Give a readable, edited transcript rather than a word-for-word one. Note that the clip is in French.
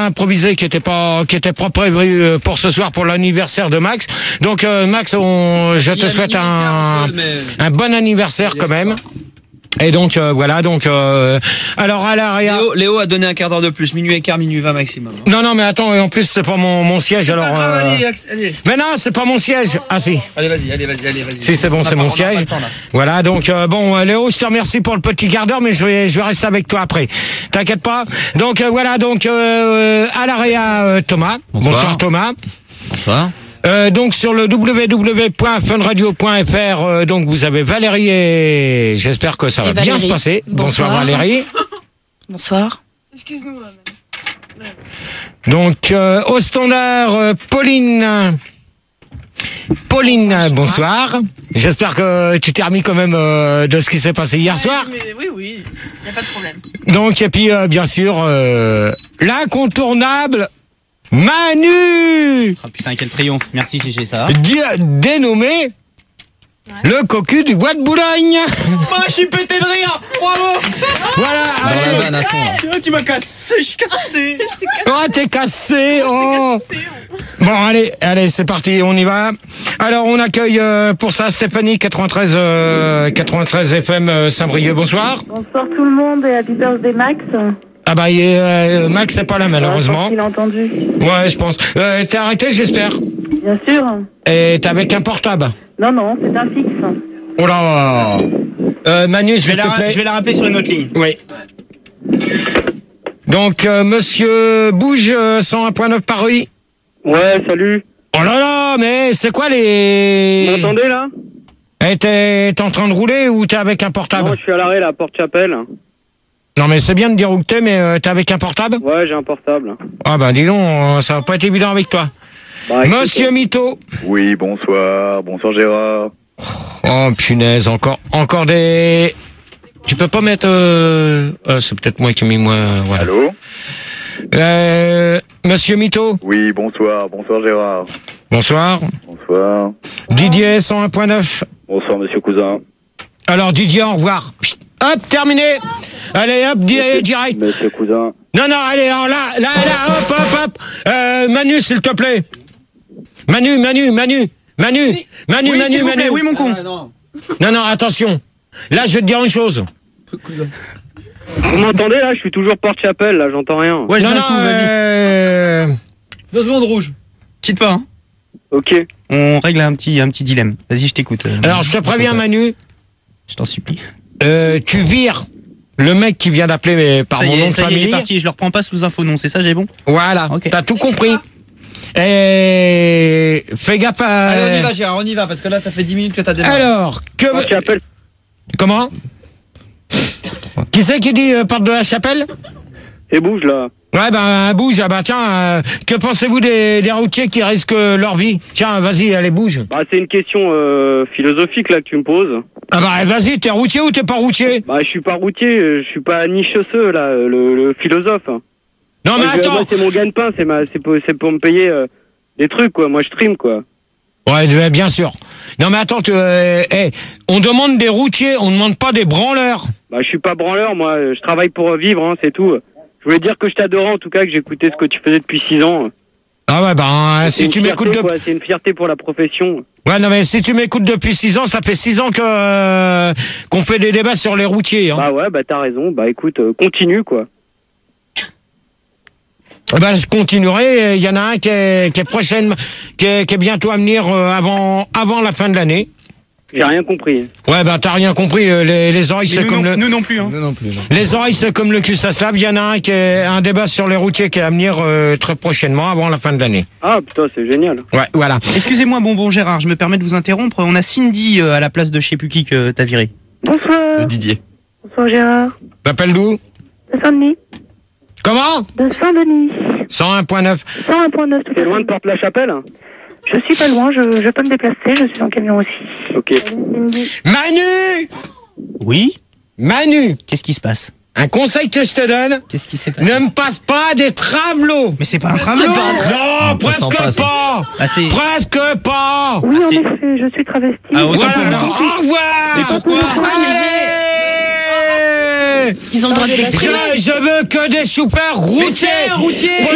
improvisé qui était pas prévu pour ce soir pour l'anniversaire de Max. Donc Max, je te souhaite un bon anniversaire quand même. Et donc voilà, donc alors à l'AREA. Léo a donné un quart d'heure de plus, minuit et quart, minuit 20 maximum. Non mais attends, en plus c'est pas mon siège alors. Allez. Mais non, c'est pas mon siège. Ah si. Allez, vas-y. Si c'est bon, c'est mon siège. Voilà, donc bon Léo, je te remercie pour le petit quart d'heure, mais je vais rester avec toi après. T'inquiète pas. Donc voilà, donc à l'AREA Thomas. Bonsoir Thomas. Bonsoir. Donc sur le www.funradio.fr, donc vous avez Valérie et j'espère que ça va bien se passer. Bonsoir Valérie. Bonsoir. Excuse-nous. Donc au standard Pauline, bonsoir. J'espère que tu t'es remis quand même de ce qui s'est passé hier soir. Oui, il n'y a pas de problème. Donc et puis bien sûr l'incontournable Manu. Oh putain, quel triomphe. Merci GG, ça va. Dénommé le cocu du bois de Boulogne. Moi, je suis pété de rire. Bravo. Voilà, allez. Tu m'as cassé, je suis cassé. Oh, t'es cassé. Oh. Bon, allez, c'est parti, on y va. Alors, on accueille pour ça Stéphanie, 93 FM Saint-Brieuc. Bonsoir. Bonsoir tout le monde et Happy Birthday Max. Ah bah Max c'est pas là malheureusement. Il a entendu. Ouais, je pense. T'es arrêté, j'espère. Bien sûr. Et t'es avec un portable? Non, c'est un fixe. Oh là. Manu, je vais la rappeler sur une autre ligne. Oui. Donc Monsieur Bouge 101.9 Paris. Ouais, salut. Oh là là, mais c'est quoi les... Vous m'entendez là? T'es en train de rouler ou t'es avec un portable? Non, je suis à l'arrêt là, Porte-Chapelle. Non mais c'est bien de dire où que t'es, mais t'es avec un portable? Ouais, j'ai un portable. Ah bah dis donc, ça va pas être évident avec toi. Bah, Monsieur Mito. Oui, bonsoir Gérard. Oh punaise, encore des... Tu peux pas mettre... c'est peut-être moi qui ai mis moins... Voilà. Allô? Monsieur Mito. Oui, bonsoir Gérard. Bonsoir. Bonsoir. Didier 101.9. Bonsoir Monsieur Cousin. Alors Didier, au revoir. Hop, terminé. Allez, hop, direct. Monsieur Cousin. Non, allez, alors là, hop. Manu, s'il te plaît. Manu. Oui, mon con. Non, attention. Là, je vais te dire une chose. Vous m'entendez là? Je suis toujours Porte-Chapelle là, j'entends rien. Ouais, vas-y. 2 secondes rouges. Quitte pas, hein. Ok. On règle un petit dilemme. Vas-y, je t'écoute. Alors, je te préviens, Manu. Je t'en supplie. Tu vires le mec qui vient d'appeler par mon nom de famille. Il est parti, je le reprends pas sous infonom, c'est ça, j'ai bon? Voilà, okay. T'as tout compris. Et fais gaffe à... Allez, on y va Gérard, on y va, parce que là ça fait 10 minutes que t'as démarré. Alors, Porte-Chapelle. Comment? Qui c'est qui dit porte de la chapelle? Et bouge là. Ouais, bouge, tiens, que pensez-vous des routiers qui risquent leur vie? Tiens, vas-y, allez, bouge. Bah, c'est une question philosophique là que tu me poses. Ah bah, vas-y, t'es routier ou t'es pas routier? Bah, je suis pas routier, je suis pas ni chausseux là, le philosophe. Non, mais attends. Moi, c'est mon gagne-pain, c'est pour me payer des trucs, quoi. Moi, je trime, quoi. Ouais, bien sûr. Non, mais attends, on demande des routiers, on demande pas des branleurs. Bah, je suis pas branleur, moi. Je travaille pour vivre, hein, c'est tout. Je voulais dire que je t'adorais, en tout cas, que j'écoutais ce que tu faisais depuis 6 ans. Ah ouais, si tu m'écoutes depuis... C'est une fierté pour la profession. Ouais, non, mais si tu m'écoutes depuis 6 ans, ça fait 6 ans qu'on fait des débats sur les routiers. Hein. Bah ouais, t'as raison. Bah écoute, continue, quoi. Je continuerai. Il y en a un qui est prochaine, qui est bientôt à venir avant la fin de l'année. J'ai rien compris. Ouais, t'as rien compris. Les oreilles, c'est comme nous non plus. Hein. Nous non plus. Non. Les oreilles, c'est comme le cul, ça se lave. Il y en a un qui est un débat sur les routiers qui est à venir très prochainement, avant la fin de l'année. Ah putain, c'est génial. Ouais, voilà. Excusez-moi, bonbon Gérard, je me permets de vous interrompre. On a Cindy à la place de je sais plus qui que t'as viré. Bonsoir. Didier. Bonsoir Gérard. T'appelles d'où? De Saint-Denis. Comment? De Saint-Denis. 101.9. 101.9. C'est loin de Porte-la-Chapelle? Je suis pas loin, je peux me déplacer, je suis en camion aussi. Ok. Manu! Oui? Manu! Qu'est-ce qui se passe? Un conseil que je te donne. Qu'est-ce qui s'est passé? Ne me passe pas des travelots. Mais c'est pas un travelot. Non, presque pas. Presque pas. Oui, en effet, je suis travesti. Ah, Voilà, au revoir. Mais pourquoi GG? Ils ont le droit de s'exprimer. Je veux que des choupeurs routiers.